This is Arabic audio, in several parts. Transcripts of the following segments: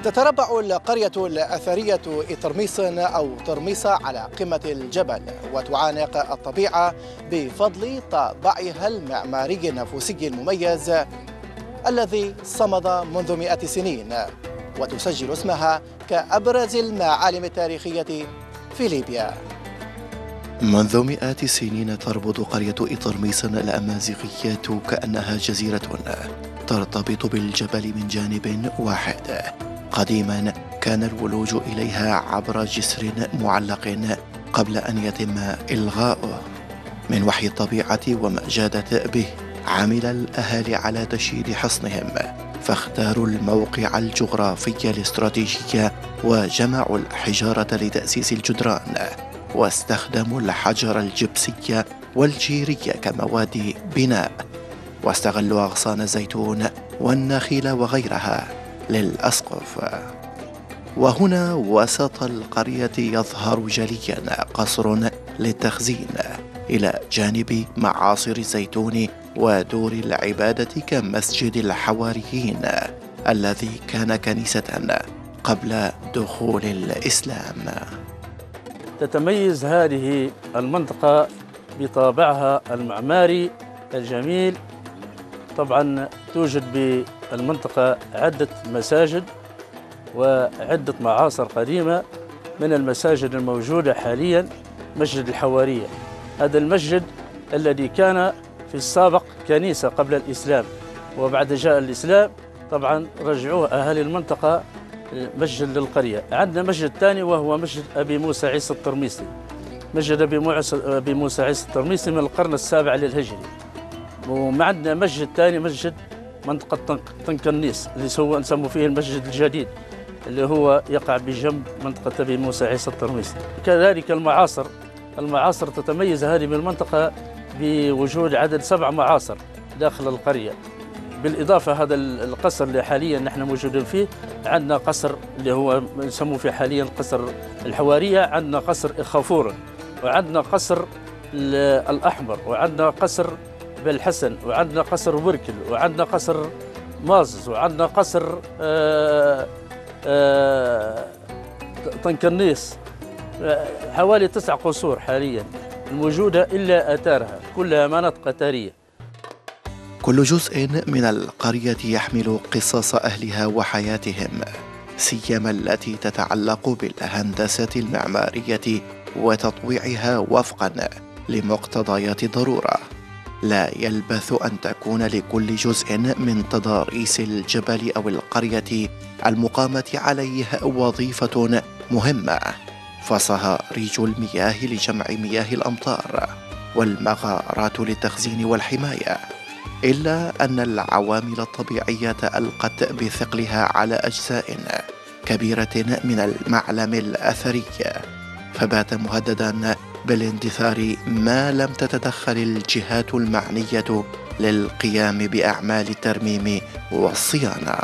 تتربع القرية الأثرية إطرميسن أو طرميسة على قمة الجبل، وتعانق الطبيعة بفضل طابعها المعماري النفوسي المميز الذي صمد منذ 100 سنين، وتسجل اسمها كأبرز المعالم التاريخية في ليبيا. منذ مئات السنين تربط قرية إطرميسن الأمازيغية كأنها جزيرة ترتبط بالجبل من جانب واحد. قديما كان الولوج إليها عبر جسر معلق قبل أن يتم إلغاؤه. من وحي الطبيعة وما جادت به عمل الأهالي على تشييد حصنهم، فاختاروا الموقع الجغرافي الاستراتيجي وجمعوا الحجارة لتأسيس الجدران، واستخدموا الحجر الجبسي والجيري كمواد بناء، واستغلوا أغصان الزيتون والنخيل وغيرها للأسقف. وهنا وسط القرية يظهر جليا قصر للتخزين إلى جانب معاصر الزيتون ودور العبادة كمسجد الحواريين الذي كان كنيسة قبل دخول الإسلام. تتميز هذه المنطقة بطابعها المعماري الجميل. طبعا توجد بالمنطقة عدة مساجد وعدة معاصر قديمة. من المساجد الموجودة حاليا مسجد الحوارية، هذا المسجد الذي كان في السابق كنيسة قبل الإسلام، وبعد جاء الإسلام طبعا رجعوه أهالي المنطقة مسجد للقرية. عندنا مسجد ثاني وهو مسجد أبي موسى عيسى الطرميسي. مسجد أبي موسى عيسى الطرميسي من القرن السابع للهجري. وعندنا مسجد ثاني مسجد منطقة طنكنيس اللي نسموا فيه المسجد الجديد اللي هو يقع بجنب منطقة أبي موسى عيسى الطرميسي. كذلك المعاصر تتميز هذه المنطقة بوجود عدد 7 معاصر داخل القرية. بالإضافة هذا القصر اللي حاليا نحن موجودين فيه، عندنا قصر اللي هو نسموه فيه حاليا قصر الحوارية، عندنا قصر إخافور، وعندنا قصر الأحمر، وعندنا قصر بالحسن، وعندنا قصر بركل، وعندنا قصر مازز، وعندنا قصر طنكنيس. حوالي 9 قصور حاليا الموجودة إلا آثارها كلها مناطق أثرية. كل جزء من القرية يحمل قصص أهلها وحياتهم، سيما التي تتعلق بالهندسة المعمارية وتطويعها وفقا لمقتضيات الضرورة. لا يلبث أن تكون لكل جزء من تضاريس الجبل أو القرية المقامة عليه وظيفة مهمة، فصهاريج المياه لجمع مياه الأمطار، والمغارات للتخزين والحماية. إلا أن العوامل الطبيعية ألقت بثقلها على أجزاء كبيرة من المعلم الأثري، فبات مهددا بالاندثار ما لم تتدخل الجهات المعنية للقيام بأعمال الترميم والصيانة.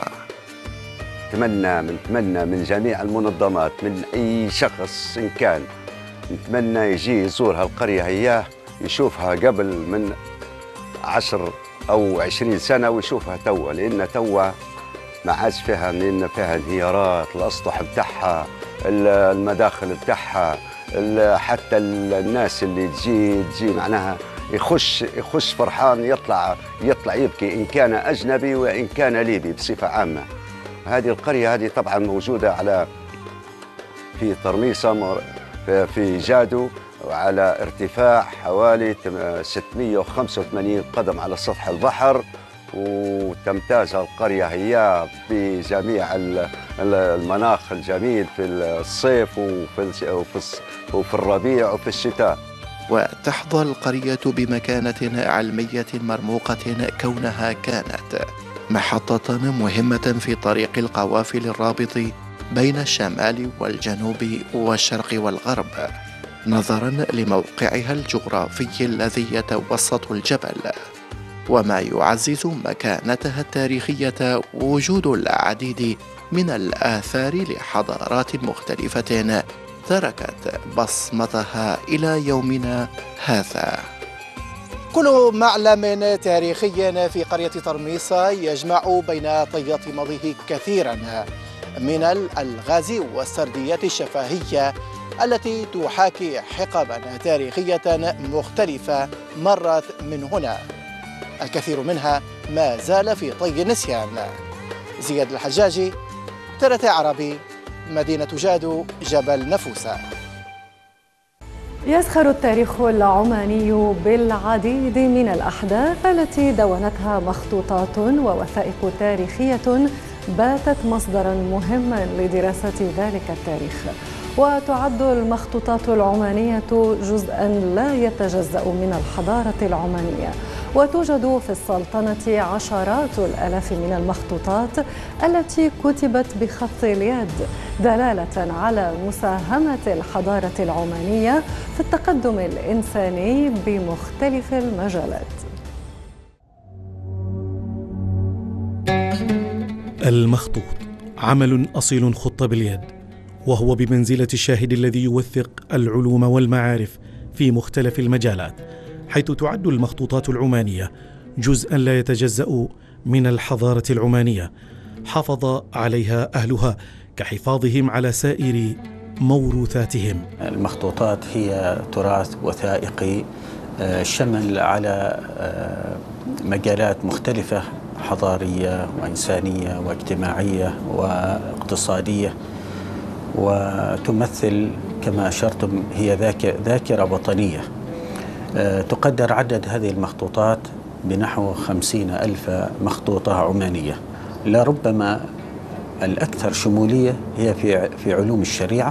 نتمنى من جميع المنظمات، من أي شخص إن كان، نتمنى يجي يزور هالقرية هي يشوفها قبل من 10 أو 20 سنة ويشوفها توا، لأن توا ما عادش فيها، لأن فيها انهيارات، الأسطح بتاعها، المداخل بتاعها، حتى الناس اللي تجي معناها يخش فرحان يطلع يبكي، إن كان أجنبي وإن كان ليبي بصفة عامة. هذه القرية هذه طبعا موجودة في طرميسة في جادو، وعلى ارتفاع حوالي 685 قدم على سطح البحر. وتمتاز القرية هي بجميع المناخ الجميل في الصيف وفي الربيع وفي الشتاء. وتحظى القرية بمكانة علمية مرموقة كونها كانت محطة مهمة في طريق القوافل الرابط بين الشمال والجنوب والشرق والغرب، نظرا لموقعها الجغرافي الذي يتوسط الجبل. وما يعزز مكانتها التاريخية وجود العديد من الآثار لحضارات مختلفة تركت بصمتها إلى يومنا هذا. كل معلم تاريخي في قرية طرميسة يجمع بين طيات ماضيه كثيرا، من الألغاز والسرديات الشفهية التي تحاكي حقبا تاريخية مختلفة مرت من هنا، الكثير منها ما زال في طي النسيان. زياد الحجاجي، TRT عربي، مدينة جادو، جبل نفوسة. يزخر التاريخ العماني بالعديد من الأحداث التي دونتها مخطوطات ووثائق تاريخية باتت مصدراً مهماً لدراسة ذلك التاريخ. وتعد المخطوطات العمانية جزءاً لا يتجزأ من الحضارة العمانية، وتوجد في السلطنة عشرات الآلاف من المخطوطات التي كتبت بخط اليد، دلالة على مساهمة الحضارة العمانية في التقدم الإنساني بمختلف المجالات. المخطوط عمل أصيل خط باليد، وهو بمنزلة الشاهد الذي يوثق العلوم والمعارف في مختلف المجالات، حيث تعد المخطوطات العمانية جزءاً لا يتجزأ من الحضارة العمانية، حافظ عليها أهلها كحفاظهم على سائر موروثاتهم. المخطوطات هي تراث وثائقي شمل على مجالات مختلفة، حضارية وإنسانية واجتماعية واقتصادية، وتمثل كما أشرتم هي ذاكرة وطنية. تقدر عدد هذه المخطوطات بنحو 50,000 مخطوطة عمانية، لربما الأكثر شمولية هي في علوم الشريعة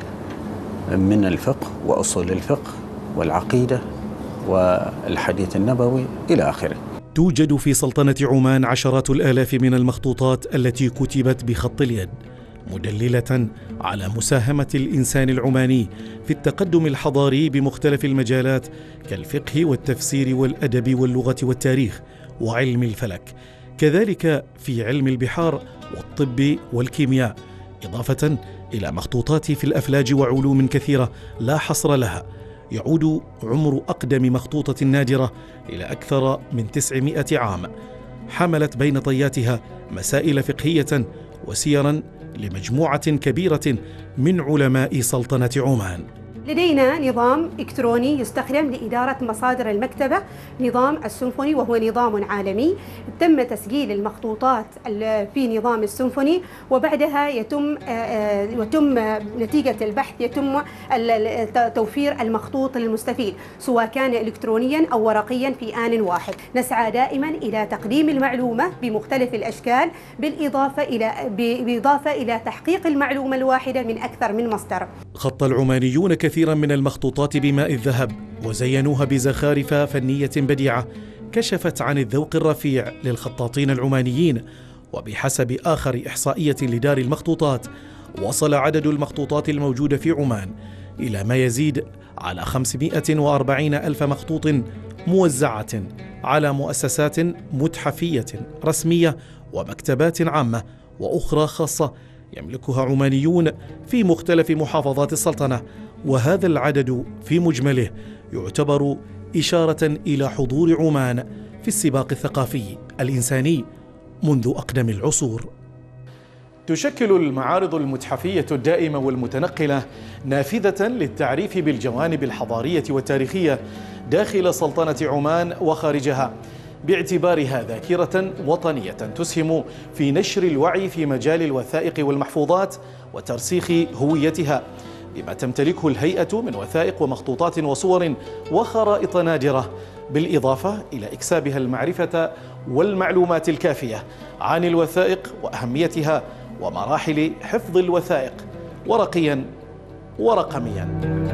من الفقه وأصول الفقه والعقيدة والحديث النبوي إلى آخره. توجد في سلطنة عمان عشرات الآلاف من المخطوطات التي كتبت بخط اليد، مدللة على مساهمة الإنسان العماني في التقدم الحضاري بمختلف المجالات كالفقه والتفسير والأدب واللغة والتاريخ وعلم الفلك، كذلك في علم البحار والطب والكيمياء، إضافة إلى مخطوطات في الأفلاج وعلوم كثيرة لا حصر لها. يعود عمر أقدم مخطوطة نادرة إلى أكثر من 900 عام، حملت بين طياتها مسائل فقهية وسيرا لمجموعة كبيرة من علماء سلطنة عمان. لدينا نظام إلكتروني يستخدم لإدارة مصادر المكتبة، نظام السيمفوني، وهو نظام عالمي. تم تسجيل المخطوطات في نظام السيمفوني، وبعدها يتم نتيجة البحث يتم توفير المخطوط للمستفيد، سواء كان إلكترونيا أو ورقيا في آن واحد. نسعى دائما إلى تقديم المعلومة بمختلف الأشكال، بالإضافة إلى تحقيق المعلومة الواحدة من أكثر من مصدر. خط العمانيون كثيرا من المخطوطات بماء الذهب، وزينوها بزخارف فنية بديعة كشفت عن الذوق الرفيع للخطاطين العمانيين. وبحسب آخر إحصائية لدار المخطوطات، وصل عدد المخطوطات الموجودة في عمان إلى ما يزيد على 540,000 مخطوط موزعة على مؤسسات متحفية رسمية ومكتبات عامة وأخرى خاصة يملكها عمانيون في مختلف محافظات السلطنة. وهذا العدد في مجمله يعتبر إشارة إلى حضور عمان في السباق الثقافي الإنساني منذ أقدم العصور. تشكل المعارض المتحفية الدائمة والمتنقلة نافذة للتعريف بالجوانب الحضارية والتاريخية داخل سلطنة عمان وخارجها، باعتبارها ذاكرة وطنية تسهم في نشر الوعي في مجال الوثائق والمحفوظات وترسيخ هويتها، بما تمتلكه الهيئة من وثائق ومخطوطات وصور وخرائط نادرة، بالإضافة إلى إكسابها المعرفة والمعلومات الكافية عن الوثائق وأهميتها ومراحل حفظ الوثائق ورقيا ورقميا.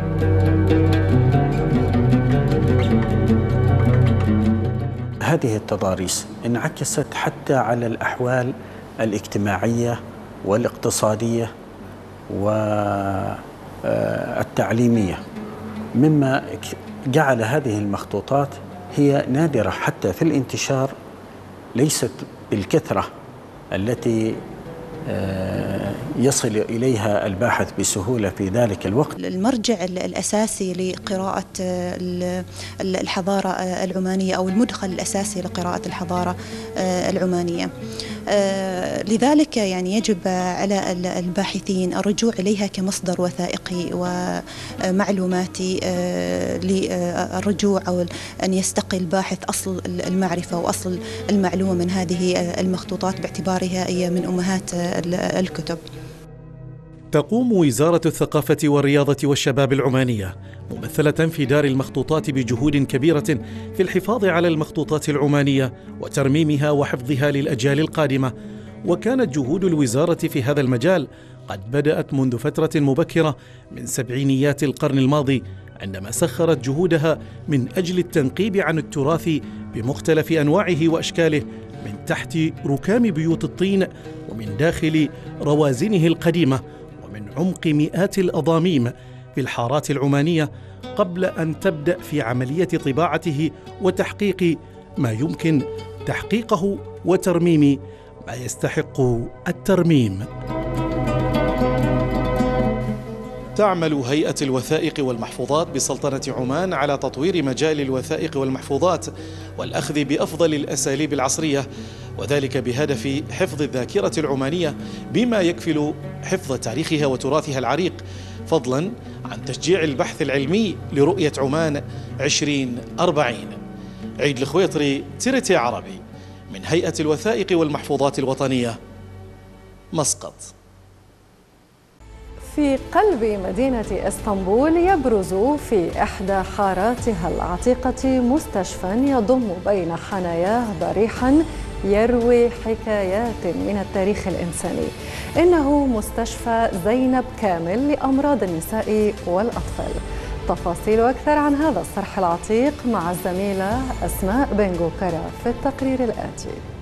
هذه التضاريس انعكست حتى على الأحوال الاجتماعية والاقتصادية والتعليمية، مما جعل هذه المخطوطات هي نادرة حتى في الانتشار، ليست بالكثرة التي يصل إليها الباحث بسهولة في ذلك الوقت. المرجع الأساسي لقراءة الحضارة العمانية، أو المدخل الأساسي لقراءة الحضارة العمانية، لذلك يعني يجب على الباحثين الرجوع إليها كمصدر وثائقي ومعلوماتي، للرجوع أو أن يستقي الباحث أصل المعرفة وأصل المعلومة من هذه المخطوطات باعتبارها هي من أمهات الكتب. تقوم وزارة الثقافة والرياضة والشباب العمانية ممثلة في دار المخطوطات بجهود كبيرة في الحفاظ على المخطوطات العمانية وترميمها وحفظها للأجيال القادمة. وكانت جهود الوزارة في هذا المجال قد بدأت منذ فترة مبكرة من سبعينيات القرن الماضي، عندما سخرت جهودها من أجل التنقيب عن التراث بمختلف أنواعه وأشكاله، من تحت ركام بيوت الطين ومن داخل روازنه القديمة ومن عمق مئات الأضاميم في الحارات العمانية، قبل أن تبدأ في عملية طباعته وتحقيق ما يمكن تحقيقه وترميم ما يستحق الترميم. تعمل هيئة الوثائق والمحفوظات بسلطنة عمان على تطوير مجال الوثائق والمحفوظات والأخذ بأفضل الأساليب العصرية، وذلك بهدف حفظ الذاكرة العمانية بما يكفل حفظ تاريخها وتراثها العريق، فضلا عن تشجيع البحث العلمي لرؤية عمان 2040. عيد الخويطري، ترتي عربي، من هيئة الوثائق والمحفوظات الوطنية، مسقط. في قلب مدينة اسطنبول يبرز في إحدى حاراتها العتيقة مستشفى يضم بين حناياه ضريحا يروي حكايات من التاريخ الإنساني. إنه مستشفى زينب كامل لأمراض النساء والأطفال. تفاصيل أكثر عن هذا الصرح العتيق مع الزميلة أسماء بن جوكرة في التقرير الآتي.